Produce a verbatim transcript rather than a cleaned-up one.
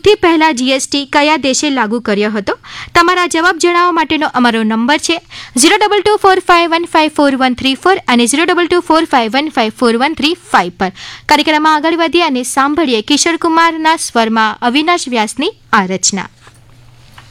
સૌથી પહેલા જીએસટી કયા દેશે લાગુ કર્યો હતો? તમારા જવાબ જણાવવા માટેનો અમારો નંબર છે zero double two four five one five four one three four અને zero double two four five one five four one three five પર. કાર્યક્રમમાં આગળ વધીએ અને સાંભળીએ કિશોર કુમારના સ્વરમાં અવિનાશ વ્યાસની આ રચના.